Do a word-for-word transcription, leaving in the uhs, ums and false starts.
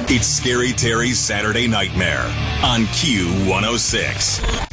It's Scary Terry's Saturday Nightmare on Q one oh six.